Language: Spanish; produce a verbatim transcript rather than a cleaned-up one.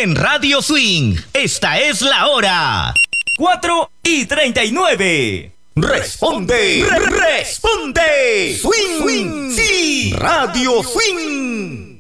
En Radio Swing, esta es la hora. cuatro y treinta y nueve. Responde, re responde. Swing, Swing, sí. Radio Swing.